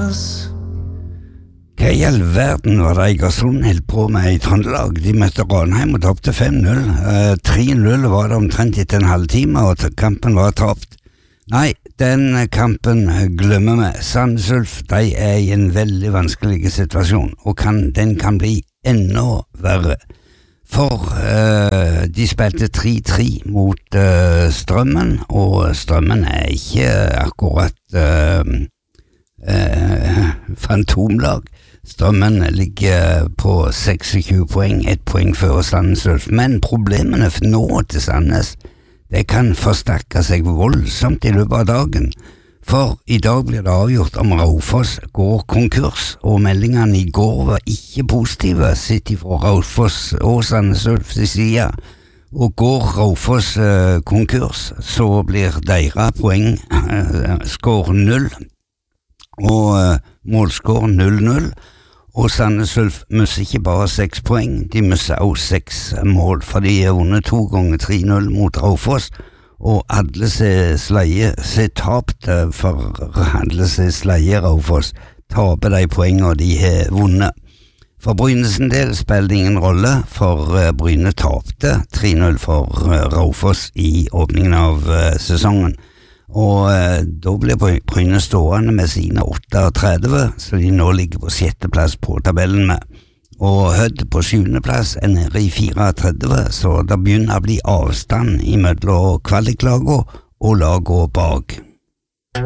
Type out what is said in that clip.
Hva I all verden var det Egersund helt på med I Trøndelag? De møtte Ranheim og tapte 5-0. 3-0 var det omtrent etter en halvtime, og kampen var tapt. Nei, den kampen glemmer vi. Sandnes Ulf, de I en veldig vanskelig situasjon, og den kan bli enda verre. For de spilte 3-3 mot Strømmen, og Strømmen ikke akkurat fantomlag. Strømmen ligger på 26 poeng, 1 poeng før Sandnes Ulf, men problemene nå til Sandnes, det kan forsterke seg voldsomt I løpet av dagen, for I dag blir det avgjort om Raufoss går konkurs, og meldingene I går var ikke positive, sitt fra Raufoss og Sandnes Ulf til side, og går Raufoss konkurs, så blir deres poeng skår 0, og målskår 0-0, og Sandnes Ulf misser ikke bare 6 poeng, de misser også 6 mål, for de har vunnet 2 ganger 3-0 mot Raufoss, og alle ser tapt, for alle sleie Raufoss, taper de poengene de har vunnet. For Brynes del spiller det ingen rolle, for Bryne tapte 3-0 for Raufoss I åpningen av sesongen. Og da blir Bryne stående med sine 38, så de nå ligger på 6. plass på tabellen med. Og Hødd på 7. plass nede I 34, så det begynner å bli avstand I mellom kvaliklager og lager bak.